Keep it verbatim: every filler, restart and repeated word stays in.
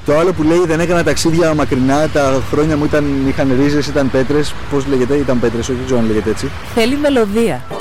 Το άλλο που λέει δεν έκανα ταξίδια μακρινά, τα χρόνια μου ήταν, είχαν ρίζες, ήταν πέτρες. Πώς λέγεται, ήταν πέτρες, όχι δεν ξέρω αν λέγεται έτσι. Θέλει μελωδία.